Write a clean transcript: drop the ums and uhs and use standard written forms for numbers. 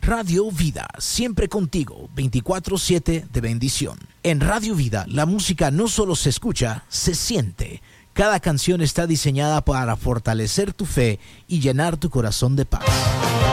Radio Vida, siempre contigo, 24/7 de bendición. En Radio Vida, la música no solo se escucha, se siente. Cada canción está diseñada para fortalecer tu fe y llenar tu corazón de paz.